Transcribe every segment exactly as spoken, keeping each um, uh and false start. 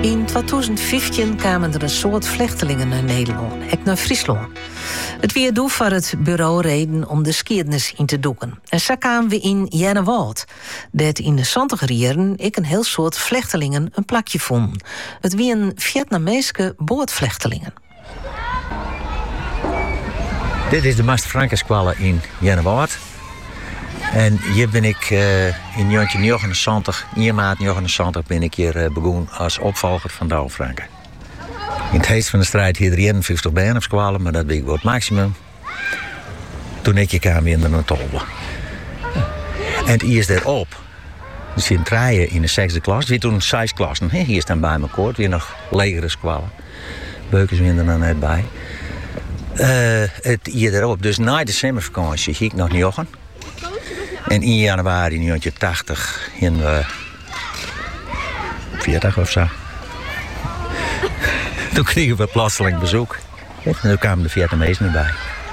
In tweeduizend vijftien kwamen er een soort vluchtelingen naar Nederland, ook naar Friesland. Het weer doel voor het bureau reden om de skiernis in te doeken. En zo kwamen we in Jennewald, dat in de zantige jaren ik een heel soort vluchtelingen een plakje vonden. Het wie een Vietnamese boordvluchtelingen. Dit is de Master Frankenskwallen in Jennewald. En hier ben ik uh, in negentien negenenzeventig, één maart negenenzeventig ben ik hier uh, begonnen als opvolger van Douwe Franke. In het heest van de strijd hier drieënvijftig benen op squallen, maar dat ben ik wel het maximum. Toen ik kwam weer naar een tolbe. En het eerst daarop, we zitten draaien in de zesde klas, weer toen zes klassen. He, hier staan bij elkaar, weer nog legere squallen. Beukers weer er dan net bij. Uh, het hier daarop, dus na de zomervakantie ging ik nog Jochen. En in januari negentien tachtig, in uh, veertig of zo. Toen kregen we plotseling bezoek. En toen kwamen de Vietnamezen erbij.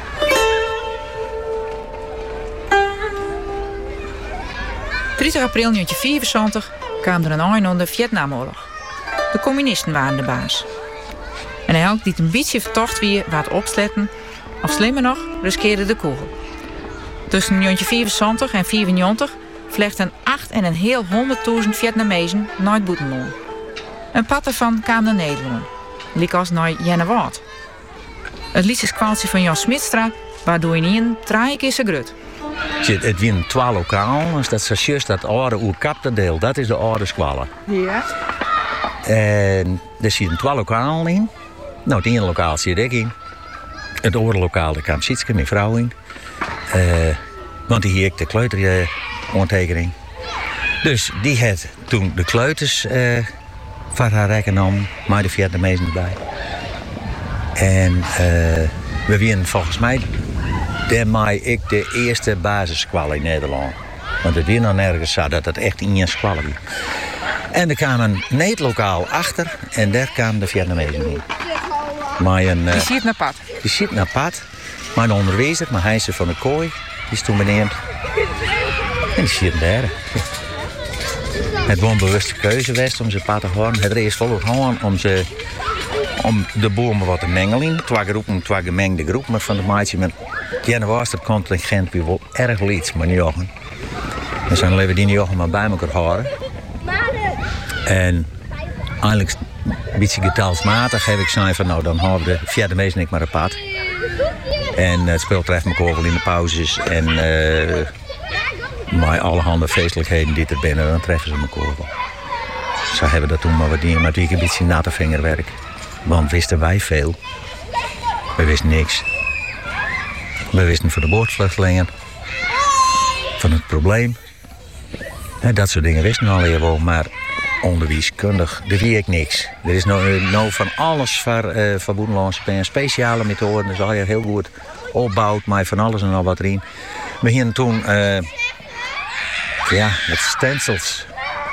dertig april negentien vierenzeventig kwam er een eind aan de Vietnamoorlog. De communisten waren de baas. En elk die een beetje vertocht wie wat opsletten, of slimmer nog, riskeerde de kogel. Tussen negentien vierenzeventig en vierennegentig vlechten acht en een heel honderdduizend Vietnamezen naar het buitenland. Een pad ervan kwam naar Nederland, liek als naar Jennewald. Het liedjeskwaaltje van Jan Smitstra, waardoor in één draai ik is een grut. Het zijn twaalf lokaal, dus dat is juist dat oude oerkapte deel, dat is de oude squallen. Ja. En er zitten twaalf lokaal in. Nou, het ene lokaal zit ik in. Het andere lokaal, daar kwam Sietske, mijn vrouw in. Uh, want die hier de kleuterontekening. Dus die had toen de kleuters uh, van haar rekken om, maar de Vietnamezen erbij. En uh, we waren volgens mij daarmee ik de eerste basissqual in Nederland. Want het weer nog nergens zo dat het echt in een squal was. En er kwam een neetlokaal achter en daar kwamen de Vietnamezen in. Maar een, uh, die zit naar pad. Die zit naar pad. Mijn onderwijzer, maar hij is van de kooi, die is toen benoemd. En die zit daar. Het was een bewuste keuze geweest om ze pad te gaan. Het is volop gewoon om, ze, om de bomen wat te mengelen. Twee groepen, twee gemengde groepen. Maar van de maatje met Jennewald, het contingent, wie wel erg liet, maar niet jochen. We zijn alleen die jochen maar bij elkaar houden. En eigenlijk een beetje getalsmatig heb ik gezegd van nou dan houden de Vietnamezen niet maar een pad. En het speel treft elkaar wel in de pauzes. En uh, bij allerhande feestelijkheden die er binnen, dan treffen ze elkaar wel. Zo hebben dat toen maar wat dingen, maar het een beetje natte vingerwerk. Want wisten wij veel. We wisten niks. We wisten van de boordvluchtelingen. Van het probleem. En dat soort dingen wisten we alweer wel, maar onderwijskundig, daar zie ik niks. Er is nou, nou van alles voor, uh, voor Boedenlandse en speciale methoden. Dat is al heel goed opbouwd, maar van alles en al wat erin. We gingen toen uh, ja, met stencils.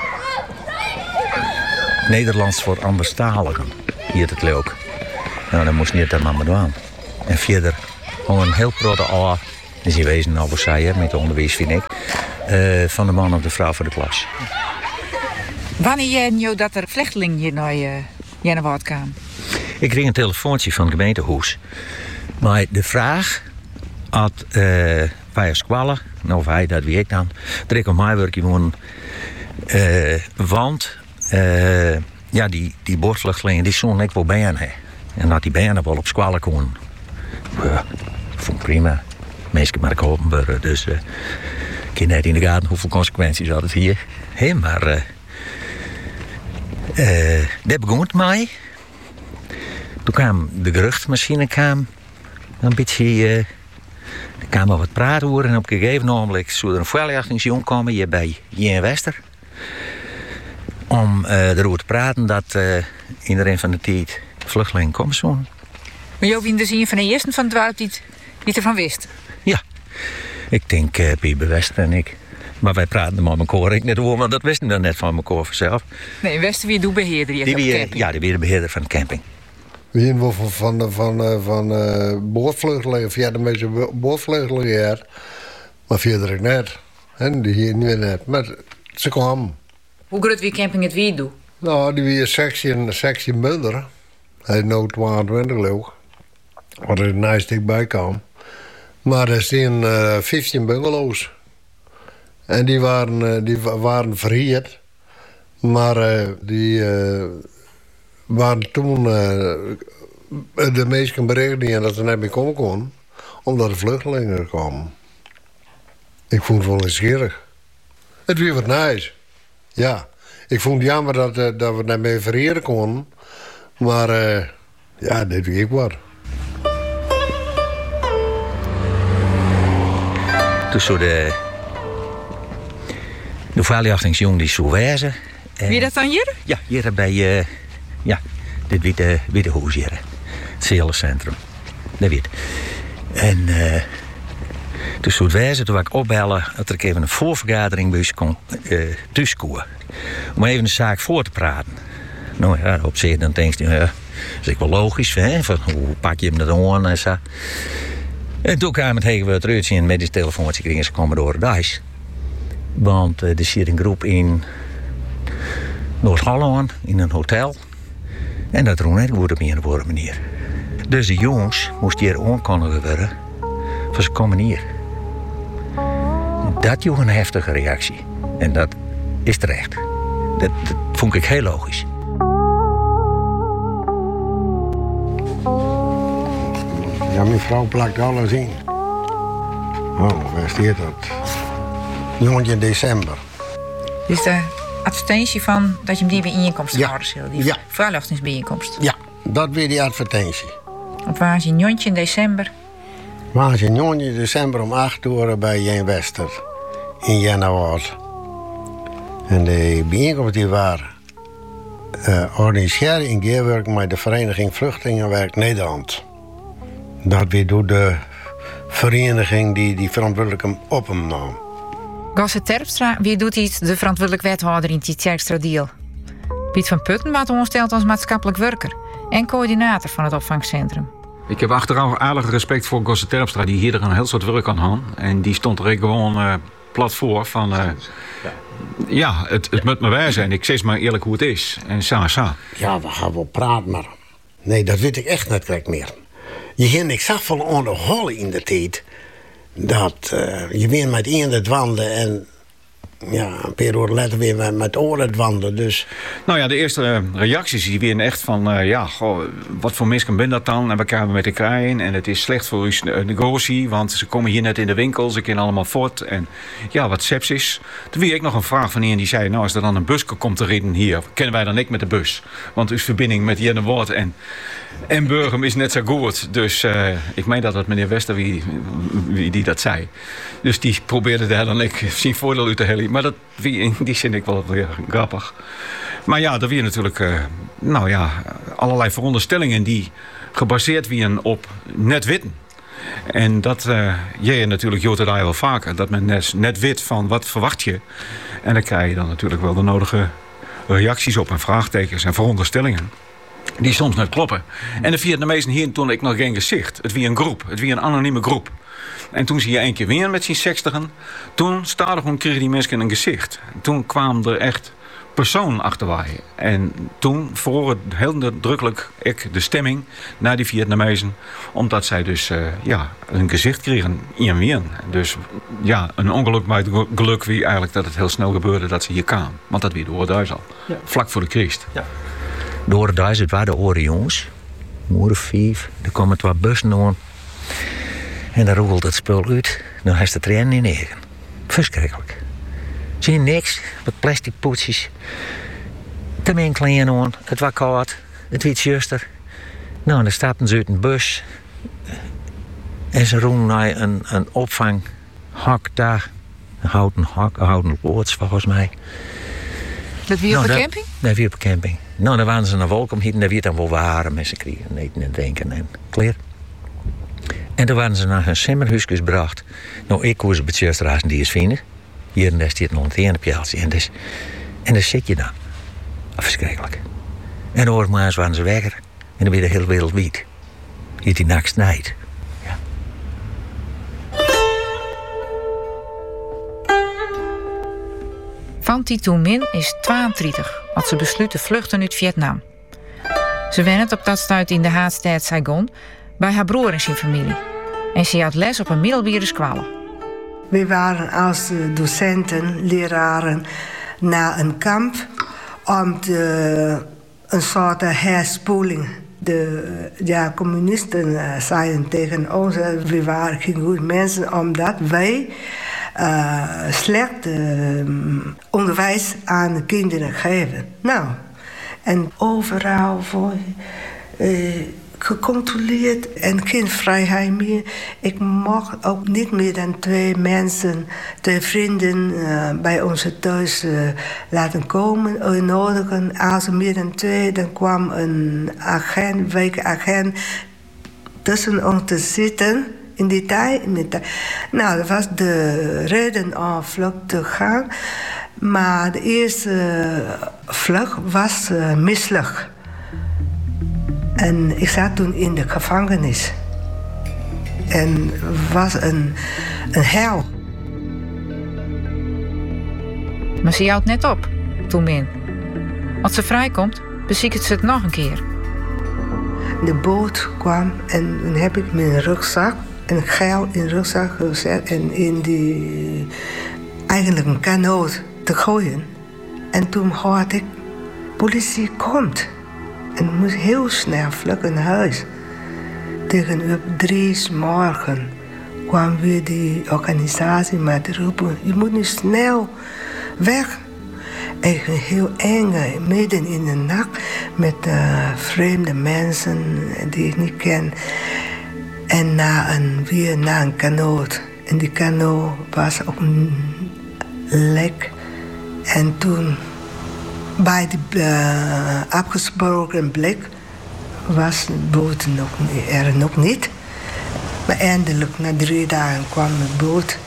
Nederlands voor anderstaligen. Hier het leuk. Nou, dat moest niet helemaal maar doen. En verder gewoon een heel grote A. Dus je wezen al wat zei met onderwijs, vind ik. Uh, van de man of de vrouw voor de klas. Wanneer jij nou dat er vluchtelingen hier naar uh, Jennewald kwamen? Ik kreeg een telefoontje van het gemeentehuis. Maar de vraag had uh, bij squallen, of hij, dat weet ik dan, dat ik op mijn werk gewoon. Uh, want uh, ja, die, die boordvluchtelingen die zo'n ik wel bijna. En dat die bijna wel op squallen kon. Uh, vond ik prima. Meestal maar ik openburger. Dus uh, ik ken net in de gaten hoeveel consequenties had het hier. Hey, maar uh, uh, dat begon het mij. Toen kwam de geruchtmachine kwam een beetje. Uh, er kwam wel wat praten horen en op een gegeven moment zou er een voorlichtingsjong komen hier bij Jen Wester. Om uh, erover te praten dat uh, iedereen van de tijd vluchtelingen komt zo. Maar jou was dus een van de eersten van het dorp die, die ervan wist? Ja, ik denk uh, Piepe Wester en ik. Maar wij praten met elkaar ik net over, want dat wisten we net van elkaar vanzelf. Nee, Wester wie doe beheerder hier die op de weer, camping? Ja, die weer de beheerder van de camping. We zijn wel van, van, van, van uh, boordvluchtelingen, via de meeste boordvluchtelingen hier. Maar verder ik net. En die hier niet net. Maar ze kwamen. Hoe groot wie camping het weer doet? Nou, die weer sectie in sectie Mulder. Hij is nu tweeëntwintig leeuw. Wat er een nice dichtbij kwam. Maar er zijn uh, vijftien bungalows. En die waren, uh, die waren verhierd. Maar uh, die uh, waren toen uh, de meesten berichten dat ze net meer komen konden. Omdat de vluchtelingen er kwamen. Ik vond het wel nieuwsgierig. Het weer wat nice. Ja. Ik vond het jammer dat, uh, dat we het net meer verhieren konden. Maar uh, ja, dit weet ik wat. Dus zo de... De verjachtingsjong die zo wezen. Wie je dat dan hier? Ja, hier bij... Uh, ja, dit witte, witte huis hier. Het Zeelencentrum. Dat weet. En... Uh, dus zo wezen, toen ik opbellen... dat ik even een voorvergadering bij kon uh, thuiskomen. Om even een zaak voor te praten. Nou ja, op zich dan denk je... Ja, dat is ook wel logisch, hè? Van, hoe pak je hem dat aan en zo. En toen kwam het hele weer terug en met die telefoontje kregen ze komen door het huis. Want uh, er zit een groep in Noord-Holland, in een hotel. En dat roept net goed op een of andere manier. Dus de jongens moesten hier aankondigen worden. Van ze komen hier. Dat joeg een heftige reactie. En dat is terecht. Dat, dat vond ik heel logisch. Ja, mijn vrouw plakt alles in. Oh, waar staat dat? negentien december. Dus de advertentie van dat je hem die bij inkomsten Ja. houden zult. Die Ja. verluchtingsbijeenkomst. Ja, dat weer die advertentie. Op waar je negentien december. Was in negentien december om acht uur bij Jan Wester in Jennewoud. En de bijeenkomst die was uh, organiseren in gewerkt met de Vereniging Vluchtelingenwerk Nederland. Dat weer door de vereniging die die verantwoordelijke op hem nam. Gosse Terpstra, wie doet iets de verantwoordelijk wethouder in het extra deal? Piet van Putten wordt ongesteld als maatschappelijk werker en coördinator van het opvangcentrum. Ik heb achteraf aardig respect voor Gosse Terpstra, die hier er een heel soort werk aan had. En die stond er gewoon uh, plat voor van... Uh, ja, het, het moet me waar zijn. Ik zeg maar eerlijk hoe het is. En sa, sa. Ja, we gaan wel praten, maar... Nee, dat weet ik echt niet correct meer. Je ging ik zag van onder Holle in de tijd... dat uh, je weer met één het wandelen en... ja, een paar uur later weer met, met oren het wandelen, dus... Nou ja, de eerste uh, reacties die weer echt van... Uh, ja, goh, wat voor mensen ben dat dan? En we komen met de krijgen en het is slecht voor uw uh, negotie... want ze komen hier net in de winkel, ze kunnen allemaal voort. En ja, wat sepsis. Toen weer ik nog een vraag van iemand die zei... nou, als er dan een bus komt te rijden hier... kennen wij dan niet met de bus. Want uw verbinding met Jennewoud en... En Burgum is net zo goed. Dus uh, ik meen dat het meneer Wester wie, wie die dat zei. Dus die probeerde daar dan ik zijn voordeel uit te halen. Maar dat, in die zin ik wel weer grappig. Maar ja, er weer natuurlijk uh, nou ja, allerlei veronderstellingen die gebaseerd werden op net witten. En dat uh, jij natuurlijk jood het wel vaker. Dat men net, net weet van wat verwacht je. En dan krijg je dan natuurlijk wel de nodige reacties op en vraagtekens en veronderstellingen. Die soms net kloppen. En de Vietnamezen hier toen ik nog geen gezicht. Het wie een groep. Het wie een anonieme groep. En toen zie je één keer weer met zijn zestigen. Toen stadig kregen die mensen een gezicht. Toen kwamen er echt personen achter waaien. En toen verhoor het heel nadrukkelijk ik de stemming naar die Vietnamezen. Omdat zij dus uh, ja, een gezicht kregen in en weer. Dus ja, een ongeluk bij het geluk wie eigenlijk dat het heel snel gebeurde dat ze hier kwamen. Want dat weer door thuis al. Ja. Vlak voor de Christ. Ja. Door thuis, het waren de oren jongens. Moeder vijf. Er kwamen twee bussen aan. En dan roggelt het spul uit. Dan heeft de trein in eigen. Verschrikkelijk. Zie je niks. Wat plastic poetsjes. Te min klein aan. Het was koud. Het was juster. Nou, dan stapten ze uit een bus. En ze roepen naar een, een opvanghak daar. Een houten hak, een houten loods volgens mij. Dat wie op nou, een dat, camping? Dat wie op een camping. Nou, dan waren ze naar Wolkom hier en daar werd dan wel waren met ze kregen eten en drinken en kleer. En toen waren ze naar hun simmerhuisjes gebracht. Nou, ik koos op het juiste die is vinden. Hier en daar staat nog een teenpjaaltje. En dus, en dan zit je dan. Verschrikkelijk. En dan oormaals waren ze weg. En dan weer de hele wereld wiet. Hier die nacht snijdt. Ja. Fanti Thu Minh is tweeëntwintig als ze besluit te vluchten uit Vietnam. Ze wennen op dat stuit in de haatstad Saigon bij haar broer en zijn familie. En ze had les op een middelbare school. We waren als docenten, leraren naar een kamp om te, een soort herspoeling. De ja, communisten uh, zeiden tegen ons, we waren geen goede mensen omdat wij uh, slecht uh, onderwijs aan de kinderen geven. Nou, en overal voor uh, gecontroleerd en geen vrijheid meer. Ik mocht ook niet meer dan twee mensen, twee vrienden uh, bij onze thuis uh, laten komen, uitnodigen. Als er meer dan twee, dan kwam een agent, wijkagent tussen ons te zitten. In die tijd. Nou, dat was de reden om vlucht te gaan. Maar de eerste vlucht was uh, mislukt. En ik zat toen in de gevangenis. En was een, een hel. Maar ze houdt net op, Thu Minh. Als ze vrijkomt, beziekt ze het nog een keer. De boot kwam en toen heb ik mijn rugzak, een geld in de rugzak gezet en in die, eigenlijk een kanoot te gooien. En toen hoorde ik, politie komt. En ik moest heel snel vluchten naar huis. Tegen op drie 's morgen kwam weer die organisatie met te roepen, je moet nu snel weg. Ik ging heel eng, midden in de nacht, met uh, vreemde mensen die ik niet ken. En na een, weer naar een kanoot. En die kanoot was ook een lek. En toen, bij de uh, afgesproken blik, was de boot nog, er nog niet. Maar eindelijk, na drie dagen, kwam de boot.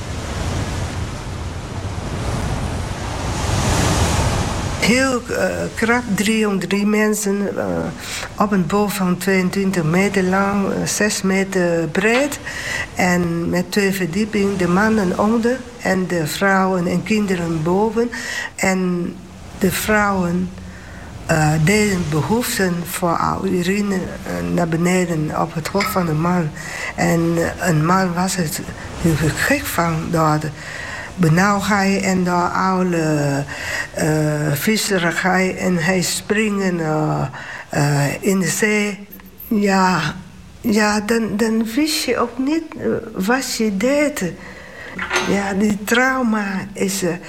Heel uh, krap, driehonderddrie mensen uh, op een boot van tweeëntwintig meter lang, uh, zes meter breed. En met twee verdiepingen, de mannen onder en de vrouwen en kinderen boven. En de vrouwen uh, deden behoeften voor urine uh, naar beneden op het hoofd van de man. En uh, een man was het heel gek van door de benauwdheid en door oude uh, visserigheid en hij springen uh, uh, in de zee. Ja, ja dan, dan wist je ook niet uh, wat je deed. Ja, die trauma is, uh,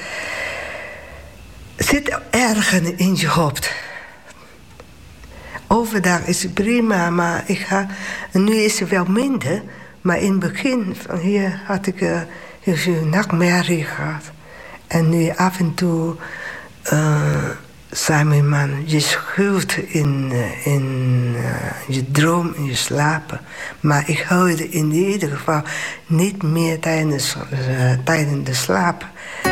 zit ergens in je hoofd. Overdag is het prima, maar ik ga, nu is het wel minder. Maar in het begin van hier had ik uh, heel veel nachtmerrie gehad. En nu af en toe uh, zei mijn man, je schuilt in, uh, in uh, je droom, in je slapen. Maar ik huilde in ieder geval niet meer tijdens, uh, tijdens de slaap.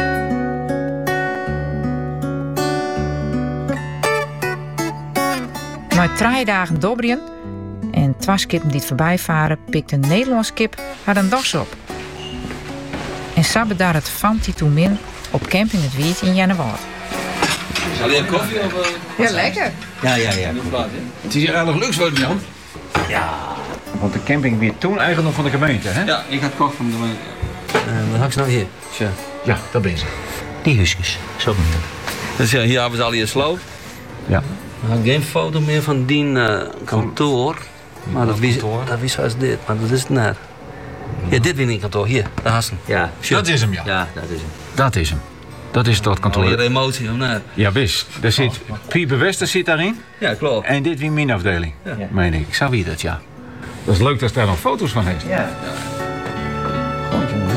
Na drie dagen dobrien en twee skippen die het voorbij varen, pikt een Nederlands kip haar een das op. En sabbe daar het Fanti Thu Minh op camping het Wiet in Jennewaard. Zal je een koffie of... Uh... Ja, lekker. Ja, ja, ja. Het is hier eigenlijk luxe worden, Jan. Ja, want de camping weer toen eigenlijk nog van de gemeente, hè? Ja, ik had kocht van de gemeente. Uh, wat had ik nou hier? Tja. Ja, dat ben ze. Die huisjes, zo moet het. Dus ja, hier hebben ze al hier sloop. Ja. We hadden geen foto meer van die uh, kantoor. Maar dat wist, dat wist als dit, maar dat is het net. Ja, dit weer in kantoor, hier, de Hassen. Ja, dat is hem, ja. Ja, dat is hem. Dat is hem. Dat is dat kantoor. Alweer emotie, of net? Ja, wist. Er zit, Pieper Wester zit daarin. Ja, klopt. En dit weer mijn afdeling, ja. Meen ik. Ik zou wie dat, ja. Dat is leuk dat daar nog foto's van heeft. Ja. ja. Goed, jongen.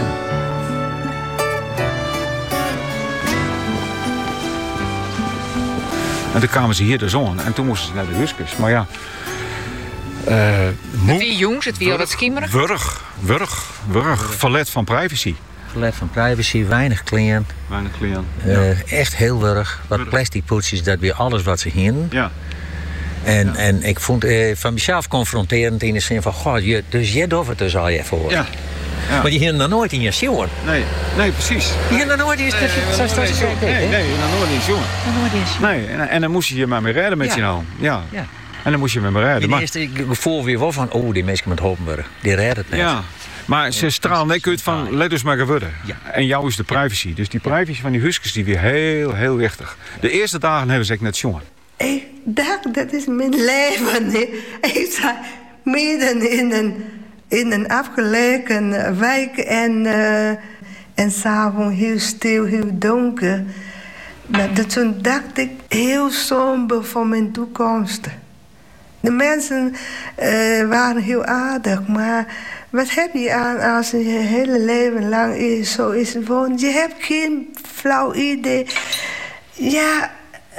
En toen kwamen ze hier de zon en toen moesten ze naar de huiskus. Maar ja... Uh, het wie jongs, het wie al wat schimmerig. Wurg, wurg, wurg. Verlet van privacy. Verlet van privacy, weinig clean. Weinig clean. Uh, ja. Echt heel wurg. Wat plastic poetsjes, dat weer alles wat ze hielden. Ja. En, ja. en ik vond uh, van mezelf confronterend in de zin van... God, je, dus jij doet het dus al je voor. Ja. Ja. Maar die hebben nog nooit in je jongen. Nee, nee, precies. Die hebben nog nooit in je Nee, nee, nee, nog nooit in jongen. Nee, en, en dan moest je je maar mee redden met Ja. je nou. Ja. Ja. En dan moest je met me redden. In Maar, eerste gevoel weer wel van, oh, die mensen met Hopenburg, die redden het net. ja. Maar ze stralen net uit van, let dus maar geworden. Ja. En jou is de privacy. Dus die privacy van die huskes die weer heel, heel wichtig. De eerste dagen hebben ze echt net jongen. Ik dacht, dat is mijn leven. Nee. Ik sta midden in een, in een afgelegen wijk en, uh, en s'avonds heel stil, heel donker. Nou, dat, toen dacht ik heel somber voor mijn toekomst. De mensen uh, waren heel aardig, maar wat heb je aan als je je hele leven lang is, zo is het gewoon. Je hebt geen flauw idee. Ja,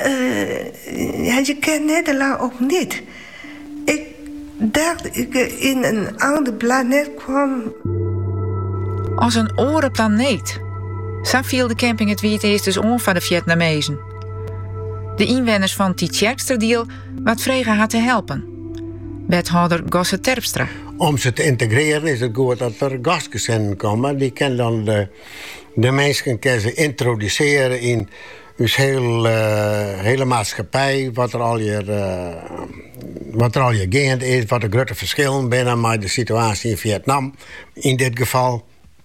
uh, ja je kent Nederland ook niet. Ik dacht ik in een ander planeet kwam. Als een oren planeet. Zo viel de camping het wie het eerst dus om van de Vietnamezen. De inwoners van Tietjerksterdiel wat vregen haar te helpen. Wethouder Gosse Terpstra. Om ze te integreren is het goed dat er gastgezinnen komen. Die kunnen dan de, de mensen kunnen ze introduceren in dus heel, uh, hele maatschappij. Wat er al je, uh, wat er al je gaand is. Wat de grote verschillen binnen maar de situatie in Vietnam in dit geval.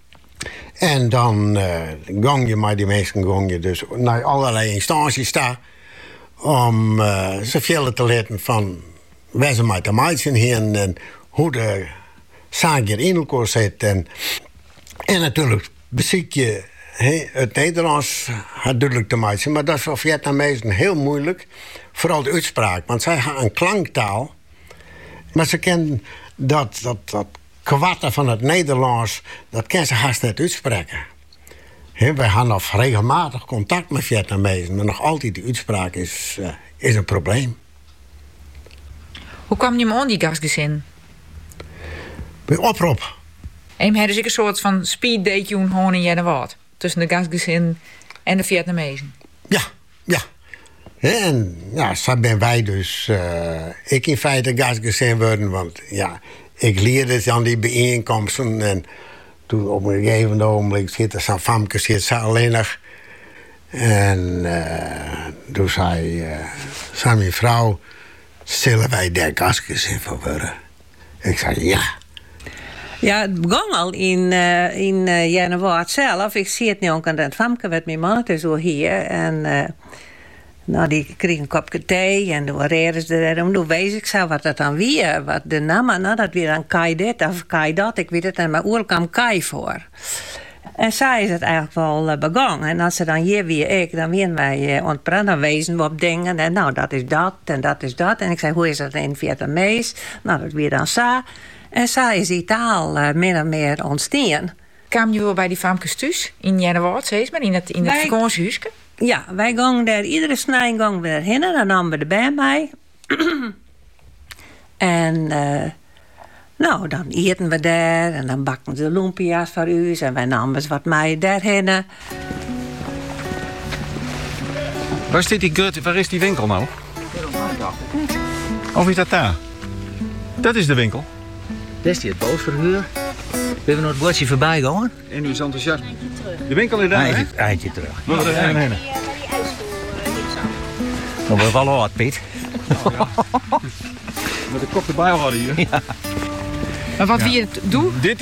En dan uh, gang je maar die mensen gang je dus naar allerlei instanties staan. Om uh, ze veel te leren van waar ze met de meisjes heen en hoe de zaak hier in elkaar zit. En, en natuurlijk beziek je he, het Nederlands had duidelijk te maken. Maar dat is voor Vietnamezen heel moeilijk. Vooral de uitspraak. Want zij hebben een klanktaal. Maar ze kennen dat, dat, dat kwatten van het Nederlands, dat kan ze haast niet uitspreken. He, wij hebben nog regelmatig contact met Vietnamezen. Maar nog altijd die uitspraak is, uh, is een probleem. Hoe kwam je hem aan die gastgezin? Bij oproep. En hadden dus een soort van speed date gewoon in Jennewaard. Tussen de gastgezin en de Vietnamezen. Ja, ja. He, en ja, zo ben wij dus... Uh, ik in feite gastgezin worden. Want ja, ik leerde aan die bijeenkomsten. En toen op een gegeven ogenblik zit er zo'n famke zit zo alleenig. En uh, toen zei, uh, zei mijn vrouw... Zullen wij daar gastgezin voor worden? Ik zei ja. Ja, het begon al in, uh, in uh, Jennewaard zelf. Ik zie het nu ook aan het famke met mijn man zo hier. En uh, nou, die kreeg een kopje thee en toen reden ze erom. Toen wees ik zo wat dat dan weer, wat de naam, nou dat weer dan Kai dit of Kai dat, ik weet het. En mijn oor kwam Kai voor. En zij is het eigenlijk wel uh, begonnen. En als ze dan hier weer ik, dan weer wij uh, ontbranden, dan wezen we op dingen. En nou, dat is dat en dat is dat. En ik zei, hoe is dat in Vietnamees? Nou, dat weer dan sa. En zo is die taal uh, min en meer ontstaan. Kwam je wel bij die famkes thuis in Jennewaard, zeg maar, in het, in het Wij- vakantiehuisje? Ja, wij gingen daar iedere snij gingen we daarheen. En dan namen we de bij mij. en uh, nou, dan eten we daar. En dan bakten ze lumpia's voor u. En wij namen ze wat mij daarheen. Waar, zit die, grut- waar is die winkel nou? Of is dat daar? Dat is de winkel. Dit is die het boosverhuur. We hebben nog het bordje voorbij gaan. En nu is enthousiasme. De winkel is daar, hè? Eindje, eindje terug. We gaan er heen. Dan wordt wel hard, Piet. Met de kop erbij hadden hier. Maar wat wie het doet? Dit